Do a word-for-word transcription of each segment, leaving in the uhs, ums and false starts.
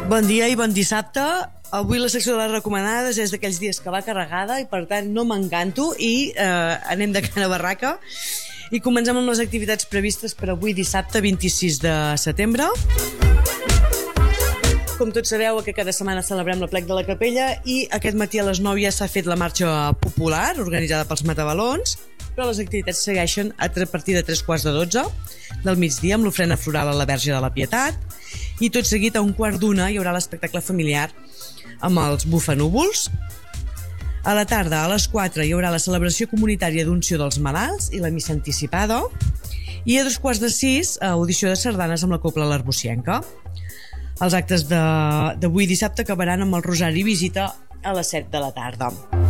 Bon dia i bon dissabte. Avui la secció de les recomanades és d'aquells dies que va carregada i per tant no m'encanto i eh, anem de cara a barraca i comencem amb les activitats previstes per avui dissabte vint-i-sis de setembre. Com tots sabeu, que cada setmana celebrem l'Aplec de la Capella i aquest matí a les nou ja s'ha fet la marxa popular organitzada pels matabalons, però les activitats segueixen a partir de tres quarts de dotze del migdia amb l'ofrena floral a la Verge de la Pietat i tot seguit a un quart d'una hi haurà l'espectacle familiar amb els bufanúvols. A la tarda, a les quatre, hi haurà la celebració comunitària d'unció dels malalts i la missa anticipada i a dos quarts de sis, audició de sardanes amb la Cobla L'Arbucienca. Els actes d'avui dissabte acabaran amb el Rosari i visita a les set de la tarda.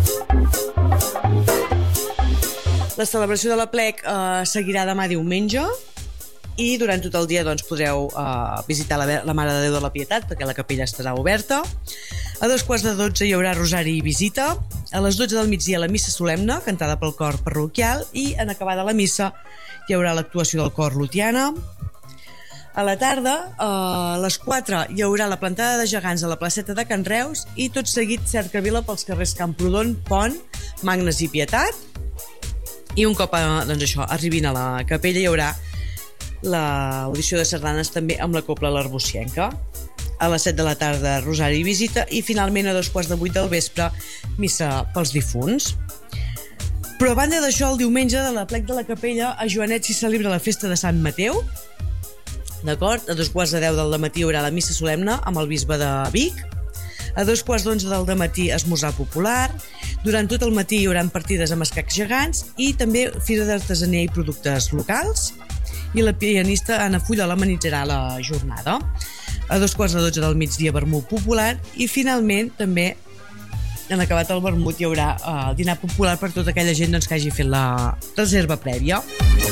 La celebració de l'Aplec eh, seguirà demà diumenge i durant tot el dia doncs, podreu eh, visitar la, la Mare de Déu de la Pietat perquè la capella estarà oberta. A dos quarts de dotze hi haurà Rosari i visita. A les dotze del migdia la missa solemne, cantada pel cor parroquial, i en acabada la missa hi haurà l'actuació del cor Lutiana. A la tarda, a les quatre, hi haurà la plantada de gegants a la placeta de Can Reus i tot seguit cercavila pels carrers Camprodon, Pont, Magnes i Pietat. I un cop doncs això, arribin a la capella hi haurà l'audició de sardanes també amb la Cobla L'Arbucienca. A les set de la tarda Rosari i visita i finalment a dos quarts de vuit del vespre missa pels difunts. Però a banda d'això, el diumenge de l'Aplec de la Capella a Joanet s'hi celebra la festa de Sant Mateu. D'acord? A dos quarts de deu del matí hi haurà la missa solemne amb el bisbe de Vic. A dos quarts d'onze del matí esmorzar popular. Durant tot el matí hi haurà partides amb escacs gegants i també fira d'artesania i productes locals. I la pianista Anna Fullola amenitzarà la jornada. A dos quarts de dotze del migdia vermut popular i finalment també en acabat el vermut hi haurà eh, el dinar popular per tota aquella gent doncs, que hagi fet la reserva prèvia.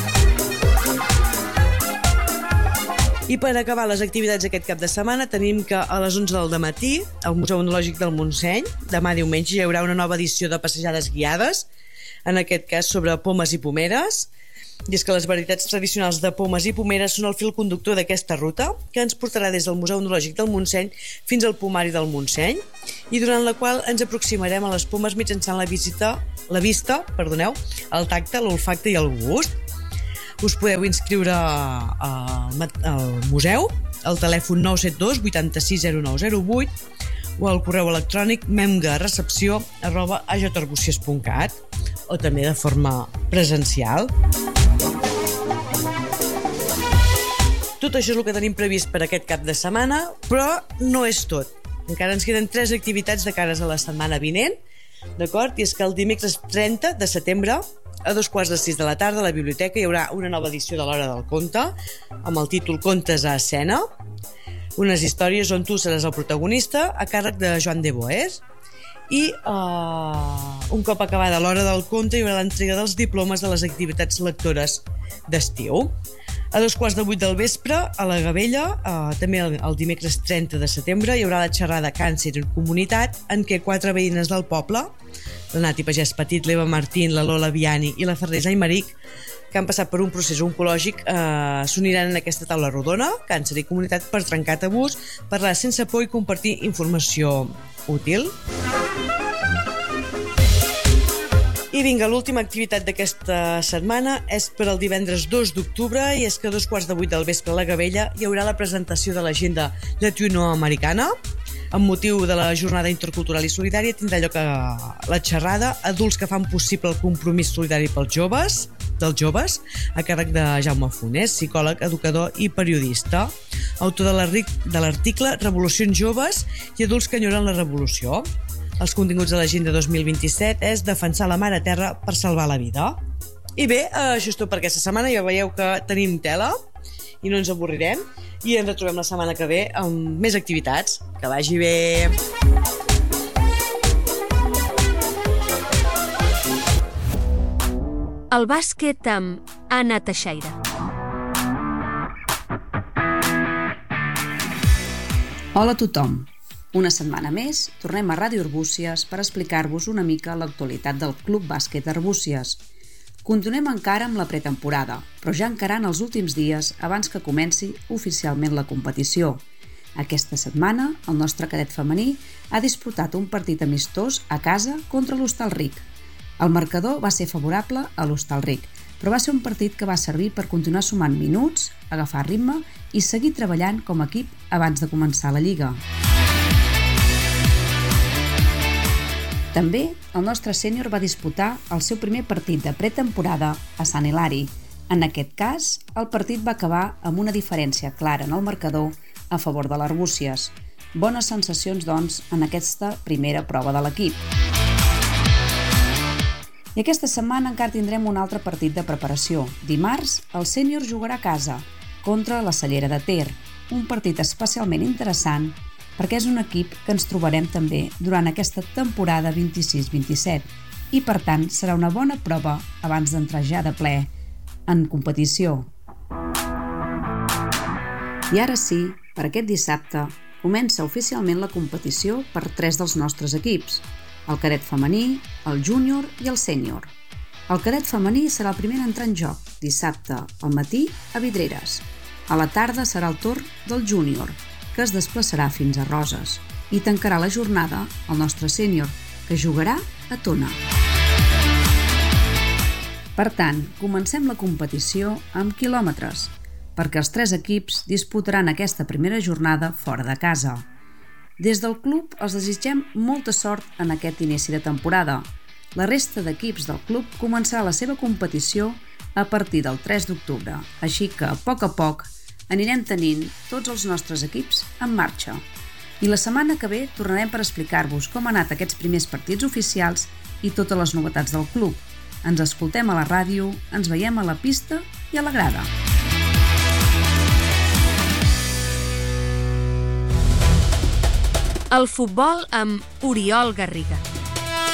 I per acabar les activitats aquest cap de setmana tenim que a les onze del matí al Museu Etnològic del Montseny, demà diumenge hi haurà una nova edició de passejades guiades, en aquest cas sobre pomes i pomeres. I és que les varietats tradicionals de pomes i pomeres són el fil conductor d'aquesta ruta, que ens portarà des del Museu Etnològic del Montseny fins al Pomari del Montseny, i durant la qual ens aproximarem a les pomes mitjançant la visita, la vista, perdoneu, el tacte, l'olfacte i el gust. Us podeu inscriure al, al museu al telèfon nou set dos vuitanta-sis zero nou zero vuit o al correu electrònic memgarecepció arroba a j arbucies punt cat o també de forma presencial. Tot això és el que tenim previst per aquest cap de setmana, però no és tot. Encara ens queden tres activitats de cares a la setmana vinent, d'acord? I és que el dimecres trenta de setembre a dos quarts de sis de la tarda a la biblioteca hi haurà una nova edició de l'Hora del Conte amb el títol Contes a escena, unes històries on tu seràs el protagonista a càrrec de Joan de Boés i uh, un cop acabada l'Hora del Conte hi haurà l'entrega dels diplomes de les activitats lectores d'estiu. A dos quarts de vuit del vespre a la Gavella, uh, també el, el dimecres trenta de setembre hi haurà la xerrada Càncer en Comunitat en què quatre veïnes del poble, la Nati Pagès Petit, l'Eva Martín, la Lola Viani i la Farners Aymeric, que han passat per un procés oncològic, eh, s'uniran en aquesta taula rodona, Càncer i Comunitat, per trencar tabús, parlar sense por i compartir informació útil. I vinga, l'última activitat d'aquesta setmana és per al divendres dos d'octubre i és que a dos quarts de vuit del vespre a la Gavella hi haurà la presentació de l'agenda llatinoamericana. Amb motiu de la Jornada Intercultural i Solidària tindrà lloc a la xerrada Adults que fan possible el compromís solidari pels joves, dels joves, a càrrec de Jaume Fonés, psicòleg, educador i periodista, autor de l'article Revolucions joves i adults que enyoren la revolució. Els continguts de l'Agenda dos mil vint-i-set és defensar la Mare Terra per salvar la vida. I bé, això és tot per aquesta setmana. Ja veieu que tenim tela i no ens avorrirem i ens retrobem la setmana que ve amb més activitats. Que vagi bé! El bàsquet amb Anna Teixeira. Hola a tothom. Una setmana més tornem a Ràdio Arbúcies per explicar-vos una mica l'actualitat del Club Bàsquet Arbúcies. Continuem encara amb la pretemporada, però ja encarant els últims dies abans que comenci oficialment la competició. Aquesta setmana, el nostre cadet femení ha disputat un partit amistós a casa contra l'Hostalric. El marcador va ser favorable a l'Hostalric, però va ser un partit que va servir per continuar sumant minuts, agafar ritme i seguir treballant com a equip abans de començar la Lliga. També el nostre sènior va disputar el seu primer partit de pretemporada a Sant Hilari. En aquest cas, el partit va acabar amb una diferència clara en el marcador a favor de l'Arbúcies. Bones sensacions, doncs, en aquesta primera prova de l'equip. I aquesta setmana encara tindrem un altre partit de preparació. Dimarts, el sènior jugarà a casa contra la Cellera de Ter, un partit especialment interessant perquè és un equip que ens trobarem també durant aquesta temporada vint-i-sis vint-i-set i, per tant, serà una bona prova abans d'entrar ja de ple en competició. I ara sí, per aquest dissabte, comença oficialment la competició per tres dels nostres equips, el cadet femení, el júnior i el sènior. El cadet femení serà el primer a entrar en joc, dissabte al matí a Vidreres. A la tarda serà el torn del júnior, que es desplaçarà fins a Roses, i tancarà la jornada el nostre sènior, que jugarà a Tona. Per tant, comencem la competició amb quilòmetres, perquè els tres equips disputaran aquesta primera jornada fora de casa. Des del club els desitgem molta sort en aquest inici de temporada. La resta d'equips del club començarà la seva competició a partir del tres d'octubre, així que a poc a poc anirem tenint tots els nostres equips en marxa. I la setmana que ve tornarem per explicar-vos com han anat aquests primers partits oficials i totes les novetats del club. Ens escoltem a la ràdio, ens veiem a la pista i a la grada. El futbol amb Oriol Garriga.